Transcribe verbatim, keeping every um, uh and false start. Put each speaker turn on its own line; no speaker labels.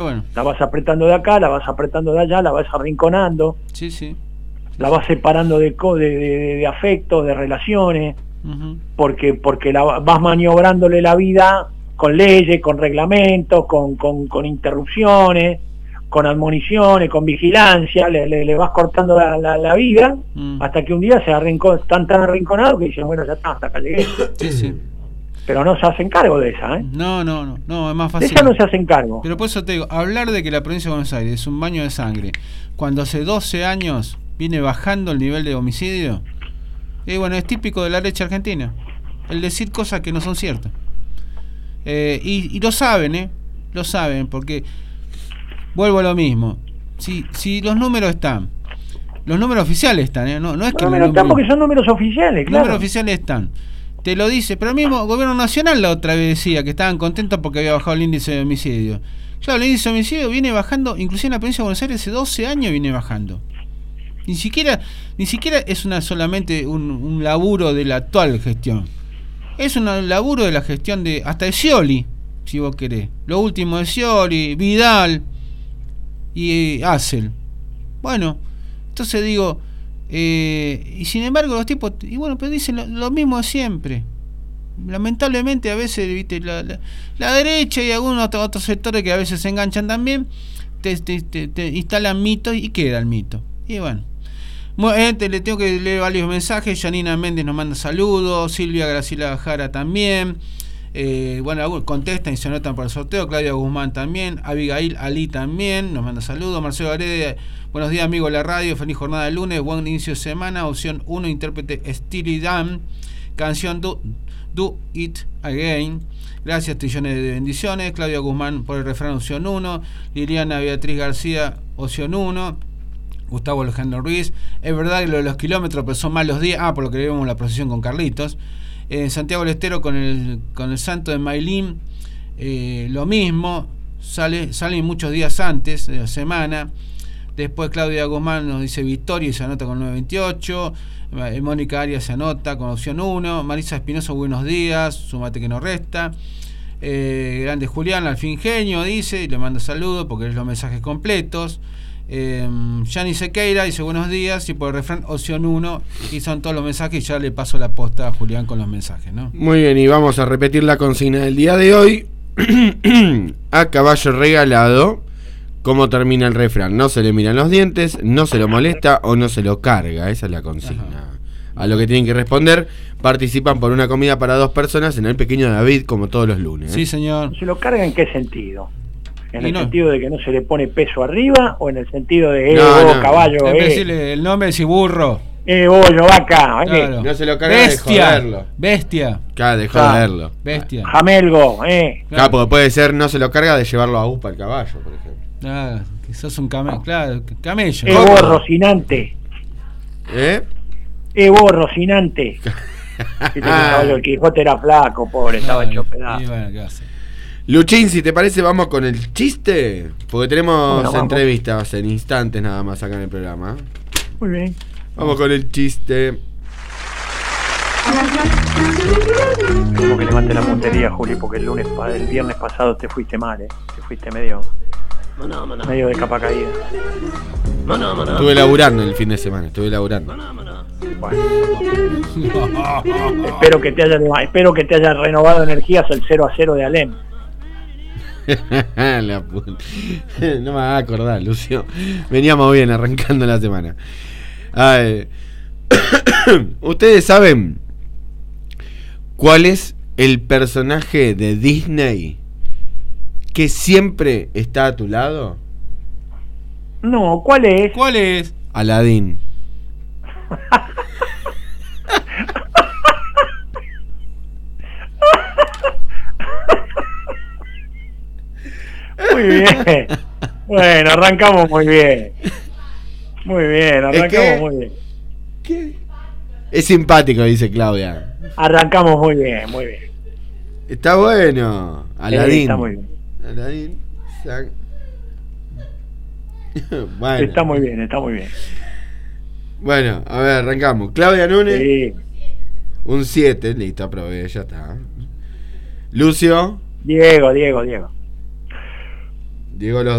bueno.
La vas apretando de acá, la vas apretando de allá, la vas arrinconando.
Sí, sí.
La vas separando de, de, de, de afectos, de relaciones, uh-huh. porque porque la, vas maniobrándole la vida con leyes, con reglamentos, con, con, con interrupciones, con admoniciones, con vigilancia, le, le, le vas cortando la, la, la vida, uh-huh. hasta que un día se arrincó, están tan arrinconados que dicen, bueno, ya está, hasta acá llegué.
Sí, sí.
Pero no se hacen cargo de esa, ¿eh?
No, no, no, no, es más fácil.
De esa no se hacen cargo.
Pero por eso te digo, hablar de que la provincia de Buenos Aires es un baño de sangre, cuando hace doce años viene bajando el nivel de homicidio, y eh, bueno, es típico de la derecha argentina, el decir cosas que no son ciertas. Eh, y, y lo saben, ¿eh? Lo saben, porque vuelvo a lo mismo. Si, si los números están, los números oficiales están, ¿eh? No, no es que
los
números
números están porque son números oficiales, claro.
Los números oficiales están. Te lo dice, pero el mismo gobierno nacional la otra vez decía que estaban contentos porque había bajado el índice de homicidio. Claro, el índice de homicidio viene bajando, inclusive en la provincia de Buenos Aires hace doce años viene bajando. Ni siquiera, ni siquiera es una solamente un, un laburo de la actual gestión. Es un laburo de la gestión de hasta de Scioli, si vos querés. Lo último de Scioli, Vidal y eh, Hassel. Bueno, entonces digo, eh, y sin embargo los tipos, y bueno, pero dicen lo, lo mismo de siempre. Lamentablemente a veces, viste, la, la, la derecha y algunos otros, otros sectores que a veces se enganchan también, te, te, te, te instalan mitos y queda el mito. Y bueno, gente, le tengo que leer varios mensajes. Janina Méndez nos manda saludos, Silvia Graciela Jara también, eh, bueno, contestan y se anotan para el sorteo. Claudia Guzmán también, Abigail Ali también nos manda saludos. Marcelo Garede, buenos días amigos de la radio, feliz jornada de lunes, buen inicio de semana. Opción uno, intérprete Steely Dan, canción Do, Do It Again. Gracias, trillones de bendiciones. Claudia Guzmán por el refrán, opción uno. Liliana Beatriz García, opción uno. Gustavo Alejandro Ruiz, es verdad que lo de los kilómetros, pero son más los días. Ah, por lo que vemos la procesión con Carlitos. Eh, Santiago del Estero con el con el santo de Mailín, eh, lo mismo, sale salen muchos días antes de la semana. Después Claudia Guzmán nos dice Victoria y se anota con nueve veintiocho. Eh, Mónica Arias se anota con opción uno. Marisa Espinosa, buenos días, sumate que no resta. Eh, grande Julián, al fin genio, dice, y le manda saludos porque es los mensajes completos. Eh, Yanni Sequeira dice buenos días y por el refrán opción uno, y son todos los mensajes y ya le paso la posta a Julián con los mensajes, ¿no?
Muy bien, y vamos a repetir la consigna del día de hoy. A caballo regalado, ¿cómo termina el refrán? No se le miran los dientes, no se lo molesta o no se lo carga. Esa es la consigna. Ajá. A lo que tienen que responder, participan por una comida para dos personas en el Pequeño David, como todos los lunes.
Sí, señor.
¿Se lo carga en qué sentido? ¿En el
no.
sentido de que no se le pone peso arriba o en el sentido de, eh,
no,
vos,
no.
caballo,
en vez
eh?
de decirle el nombre, decir burro.
Eh, bollo, vaca,
Claro.
eh?
No se lo carga
Bestia,
de joderlo.
bestia,
Claro, de
Claro.
joderlo.
bestia.
Jamelgo, eh.
Claro, porque puede ser no se lo carga de llevarlo a USPA el caballo, por ejemplo.
Claro, que sos un camello, claro, camello.
Eh, vos, Rocinante.
¿Eh?
Eh, vos, Rocinante. El Quijote era flaco, pobre, estaba hecho pedazo.
Y bueno, ¿qué hace?
Luchín, si te parece, vamos con el chiste. Porque tenemos
Bueno, vamos.
entrevistas en instantes nada más acá en el programa.
Muy bien.
Vamos con el chiste.
Tengo que levante la puntería, Juli, porque el lunes, el viernes pasado te fuiste mal, eh. Te fuiste medio, medio de capa caída.
Estuve laburando el fin de semana, estuve laburando.
Bueno. espero que te haya espero que te haya renovado energías el cero a cero de Alem.
La puta. No me vas a acordar, Lucio. Veníamos bien arrancando la semana. Ay. Ustedes saben cuál es el personaje de Disney que siempre está a tu lado.
No, ¿cuál es?
¿Cuál es?
Aladín.
Muy bien. Bueno, arrancamos muy bien. Muy bien, arrancamos
¿Es que?
muy bien.
¿Qué? Es simpático, dice Claudia.
Arrancamos muy bien, muy bien.
Está bueno. Aladín.
Sí, está muy bien.
Aladín. Bueno.
Está muy bien, está muy bien.
Bueno, a ver, arrancamos. Claudia Núñez.
Sí.
Un siete, listo, aprobé, ya está. Lucio.
Diego, Diego, Diego.
Diego los